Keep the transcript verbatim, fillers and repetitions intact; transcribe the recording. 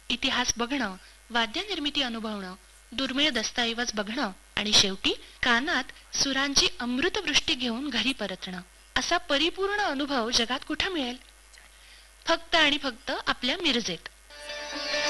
इतिहास बघणं, वाद्यनिर्मिती अनुभवणं, दुर्मिळ दस्तऐवज बघणं आणि शेवटी कानात सुरांची अमृतवृष्टी घेऊन घरी परतणं, असा परिपूर्ण अनुभव जगात कुठं मिळेल? फक्त आणि फक्त आपल्या मिरजेत.